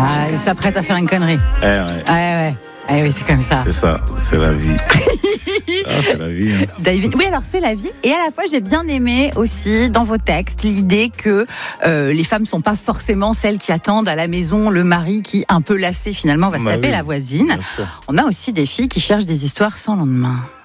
Ah, il s'apprête à faire une connerie. Ouais. Ouais. Eh oui, c'est comme ça. C'est ça, c'est la vie. C'est la vie. Hein. David, oui, alors c'est la vie. Et à la fois, j'ai bien aimé aussi dans vos textes l'idée que les femmes sont pas forcément celles qui attendent à la maison le mari qui, un peu lassé finalement, va se taper la voisine. On a aussi des filles qui cherchent des histoires sans lendemain.